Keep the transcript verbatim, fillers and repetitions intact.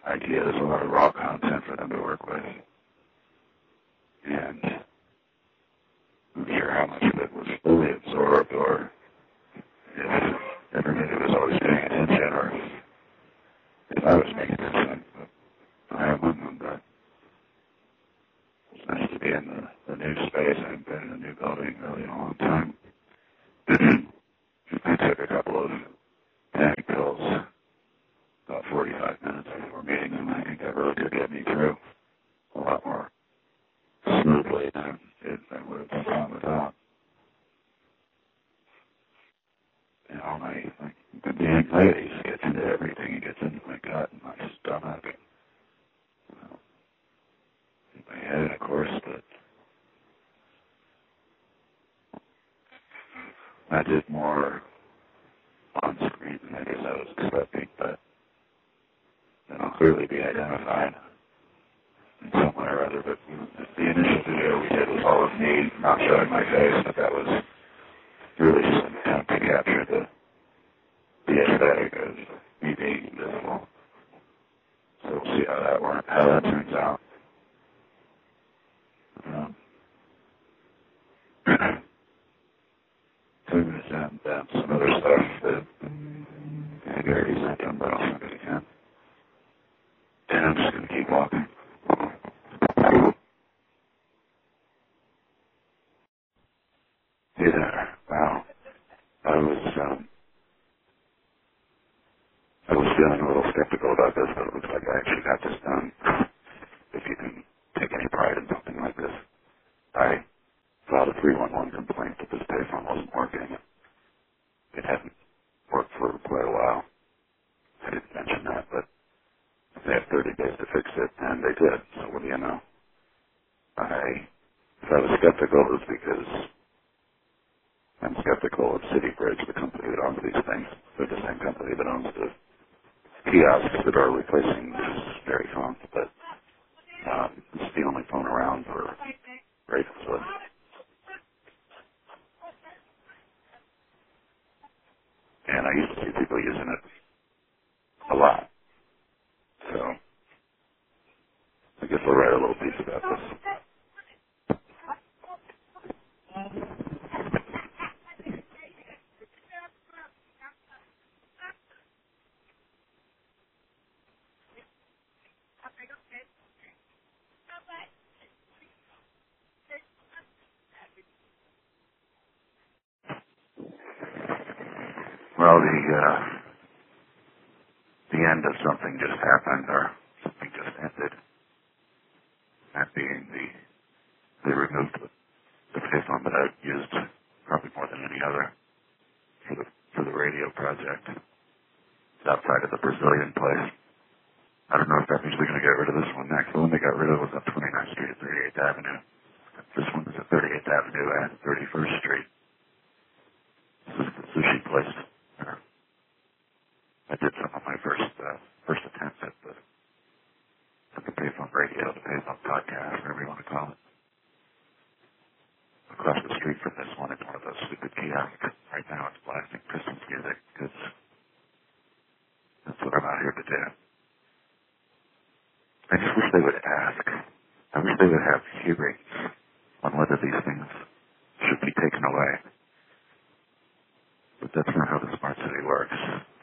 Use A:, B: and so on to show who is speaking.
A: ideas, a lot of raw content for them to work with. And I'm not sure how much of it was fully absorbed, or if everybody was always paying attention, or if I was paying attention. But I am one of them, but it's nice to be in the, the new space. I haven't been in a new building really in a long time. I took a couple of panic pills about forty-five minutes before meeting them. I think that really did get me through a lot more smoothly than it than would have gone without. You know, my, my the anxiety gets into everything. It gets into my gut and my stomach, you know, in my head, of course, but I did more on screen than I guess I was expecting, but then I'll clearly be identified in some way or other. But the initial video we did was all of me not showing my face, but that was really just an attempt to capture the, the aesthetic of me being invisible. So we'll see how that works, how that turns out. Um, so I'm going to send down some other stuff that I already sent them, but I'll send it again. And I'm just going to keep walking. Hey there. Wow. I was, um, I was feeling a little skeptical about this, but it looks like I actually got this done. If you can take any pride in something like this. I filed a three one one complaint that this payphone wasn't working. It hadn't worked for quite a while. I didn't mention that, but they have thirty days to fix it, and they did. So what do you know? I, if I was skeptical, it was because I'm skeptical of CityBridge, the company that owns these things. They're the same company that owns the kiosks that are replacing these very phones, but um, it's the only phone around for Ravenswood. And I used to see people using it a lot. So I guess I'll write a little piece about this. Well, the uh, the end of something just happened, or something just ended. That being the they removed the, the payphone that I've used probably more than any other for the for the radio project. It's outside of the Brazilian place. I don't know if that means they're going to get rid of this one next. The one they got rid of was on twenty-ninth Street at thirty-eighth Avenue. This one is at thirty-eighth Avenue and thirty-first Street. This is the sushi place. Uh, I did some of my first uh, first attempts at the at the payphone radio, the payphone podcast, whatever you want to call it. Across the street from this one is one of those stupid kiosks. Right now it's blasting Christmas music because that's what I'm out here to do. I just wish they would ask. I wish they would have hearings on whether these things should be taken away. But that's not how the smart city works.